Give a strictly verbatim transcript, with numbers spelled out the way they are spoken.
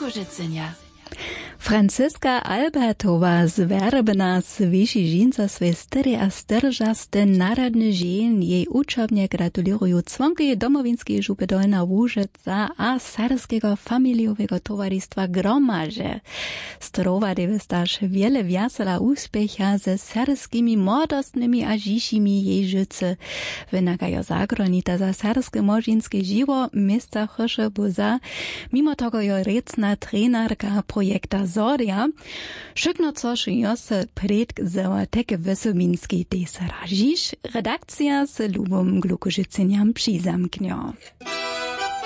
Glukożycenia. Franziska Albertowa z Werbena sviši žinca svej styry a styržaste narodny dzień. Jej uczownie gratulują członki domovinskiej żupy Dolna Łużyca a Sarskiego Familiowego Towarzystwa Gromarze. Strowady wystasz wiele wiasela uspiecha ze sarskimi młodostnymi a dzisimi jej życy. Wynakają zagronita za sarskie morzinskie żywo miejsca chysze buza. Mimo tego jo recna trenerka projekta Zoria, szykno coś jose predk za takie wysominski deseražiš, redakcja z lubom glukożyceniam przyzamknio.